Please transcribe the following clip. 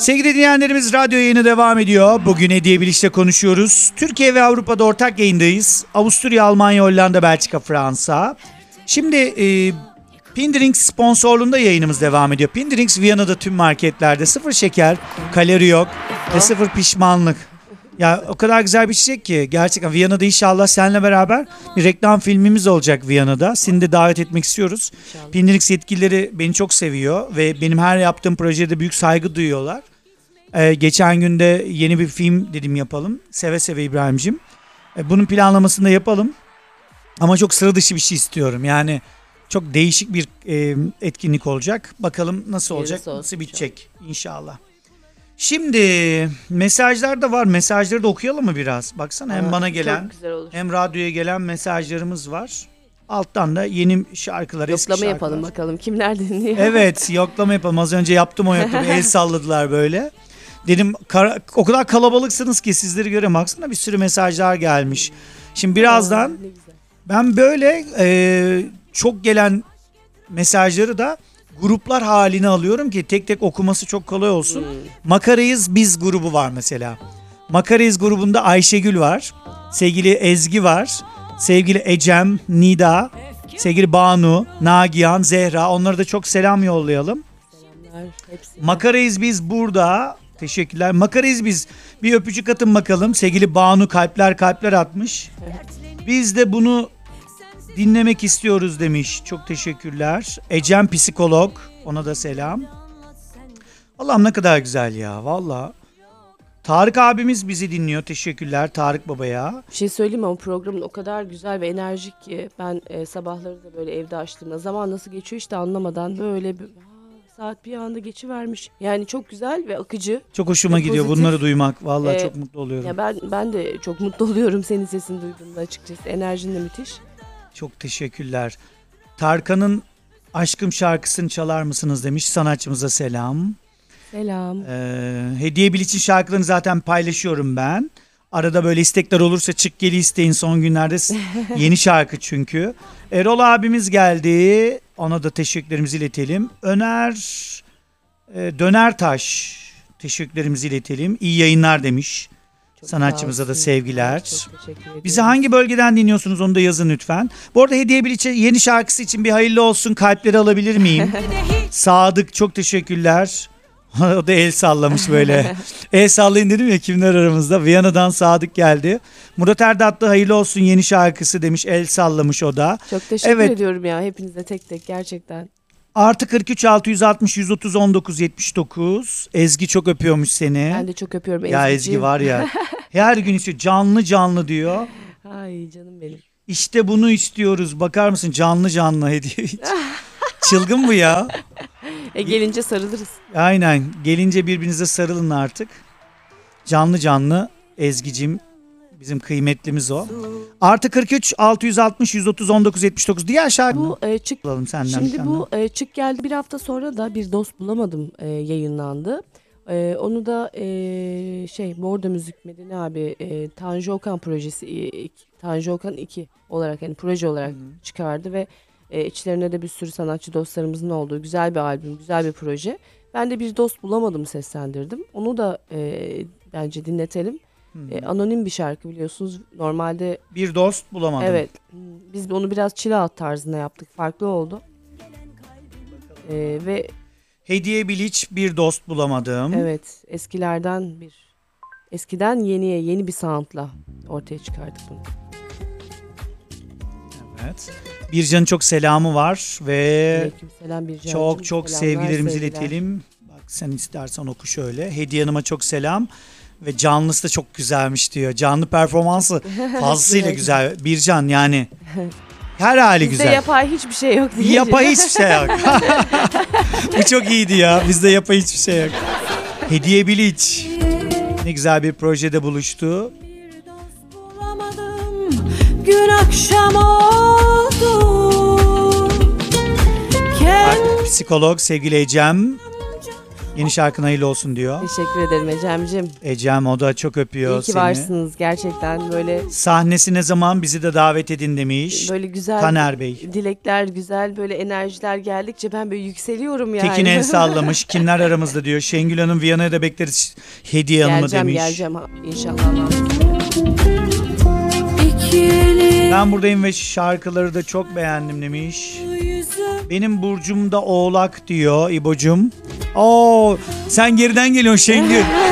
Sevgili dinleyenlerimiz, radyo yayını devam ediyor. Bugün Hediye Biliş'te konuşuyoruz. Türkiye ve Avrupa'da ortak yayındayız. Avusturya, Almanya, Hollanda, Belçika, Fransa. Şimdi Pindrinks sponsorluğunda yayınımız devam ediyor. Pindrinks Viyana'da tüm marketlerde, sıfır şeker, kalori yok ve sıfır pişmanlık. Ya o kadar güzel bir içecek ki gerçekten. Viyana'da inşallah seninle beraber bir reklam filmimiz olacak Viyana'da. Seni de davet etmek istiyoruz. Pindrinks yetkilileri beni çok seviyor ve benim her yaptığım projede büyük saygı duyuyorlar. Geçen günde yeni bir film dedim yapalım. Seve seve İbrahim'cim. Bunun planlamasını da yapalım. Ama çok sıra dışı bir şey istiyorum. Yani çok değişik bir etkinlik olacak. Bakalım nasıl olacak, nasıl bitecek inşallah. Şimdi mesajlar da var. Mesajları da okuyalım mı biraz? Baksana, hem bana gelen hem radyoya gelen mesajlarımız var. Alttan da yeni şarkılar, eski şarkılar. Yoklama yapalım bakalım kimler dinliyor. Evet, yoklama yapalım. Az önce yaptım o yoklama. El salladılar böyle. Dedim o kadar kalabalıksınız ki sizleri göremem. Baksana, bir sürü mesajlar gelmiş. Şimdi birazdan ben böyle çok gelen mesajları da gruplar haline alıyorum ki tek tek okuması çok kolay olsun. Makarayız Biz grubu var mesela. Makarayız grubunda Ayşegül var. Sevgili Ezgi var. Sevgili Ecem, Nida, sevgili Banu, Nagihan, Zehra. Onlara da çok selam yollayalım. Selamlar hepsine. Makarayız Biz burada. Teşekkürler. Makarayız Biz. Bir öpücük atın bakalım. Sevgili Banu kalpler atmış. Biz de bunu dinlemek istiyoruz demiş. Çok teşekkürler. Ecem psikolog. Ona da selam. Allah'ım ne kadar güzel ya. Valla. Tarık abimiz bizi dinliyor. Teşekkürler Tarık babaya. Bir şey söyleyeyim mi? O programın o kadar güzel ve enerjik ki ben sabahları da böyle evde açtığımda zaman nasıl geçiyor işte anlamadan böyle saat bir anda geçivermiş. Yani çok güzel ve akıcı. Çok hoşuma gidiyor pozitif. Bunları duymak. Vallahi çok mutlu oluyorum. Ya ben de çok mutlu oluyorum senin sesini duyduğumda açıkçası. Enerjin de müthiş. Çok teşekkürler. Tarkan'ın Aşkım şarkısını çalar mısınız demiş. Sanatçımıza selam. Selam. Hediye Bil için şarkılarını zaten paylaşıyorum ben. Arada böyle istekler olursa çık geli isteyin, son günlerde yeni şarkı çünkü. Erol abimiz geldi. Ona da teşekkürlerimizi iletelim. Öner Dönertaş teşekkürlerimizi iletelim. İyi yayınlar demiş. Çok Sanatçımıza da sevgiler. Çok teşekkür ediyorum. Bizi hangi bölgeden dinliyorsunuz onu da yazın lütfen. Bu arada Hediye Bil için yeni şarkısı için bir hayırlı olsun kalpleri alabilir miyim? Sadık çok teşekkürler. O da el sallamış böyle. El sallayın dedim ya, kimler aramızda. Viyana'dan Sadık geldi. Murat Erdatlı hayırlı olsun yeni şarkısı demiş. El sallamış o da. Çok teşekkür ediyorum ya hepinize tek tek gerçekten. Artı 43 660 130 19 79. Ezgi çok öpüyormuş seni. Ben de çok öpüyorum Ya Ezgi var ya. Her gün istiyor. Canlı diyor. Ay canım benim. İşte bunu istiyoruz. Bakar mısın, canlı hediye. Çılgın bu ya. Gelince sarılırız. Aynen. Gelince birbirinize sarılın artık. Canlı Ezgi'cim, bizim kıymetlimiz o. Artı 43 660 130 19 79. Diğer şarkı Bu çık. alalım senden. Şimdi bu çık geldi bir hafta sonra da Bir Dost Bulamadım yayınlandı. Onu da Bordo Müzik Medeni abi Tanju Okan projesi Tanju Okan 2 olarak yani proje olarak çıkardı ve içlerine de bir sürü sanatçı dostlarımızın olduğu güzel bir albüm, güzel bir proje. Ben de Bir Dost Bulamadım seslendirdim. Onu da bence dinletelim. Anonim bir şarkı biliyorsunuz. Normalde Bir Dost Bulamadım. evet. Biz onu biraz chill out tarzında yaptık. Farklı oldu. Ve Hediye Bilic Bir Dost Bulamadım. evet, eskiden yeni bir soundla ortaya çıkardık bunu. Evet. Bircan'ın çok selamı var ve Aleykümselam Bircan'cığım. çok Selamlar, sevgilerimizi sevgiler. iletelim. Bak sen istersen oku şöyle. Hediye Hanım'a çok selam. Ve canlısı da çok güzelmiş diyor. Canlı performansı fazlasıyla güzel. Bircan yani her hali Bizde güzel. yapay hiçbir şey yok diye. Yapay hiçbir şey yok. Bu çok iyiydi ya. Bizde yapay hiçbir şey yok. Hediye Bilic ne güzel bir projede buluştu. Gün akşam oldu. Bak, psikolog sevgili Ecem. Yeni şarkın hayırlı olsun diyor. Teşekkür ederim Ecem'cim. Ecem o da çok öpüyor İyi ki seni. varsınız gerçekten, böyle Sahnesi ne zaman bizi de davet edin demiş. böyle güzel Taner Bey. dilekler, güzel böyle enerjiler geldikçe ben böyle yükseliyorum yani. Tekin el sallamış. Kimler aramızda diyor. Şengül Hanım Viyana'ya da bekleriz hediye hanımı demiş. Geleceğim inşallah. Allah'ım. İki eli Ben buradayım ve şarkıları da çok beğendim demiş. yüzüm Benim burcum da Oğlak diyor İbocum. Oo, sen geriden geliyorsun Şengül.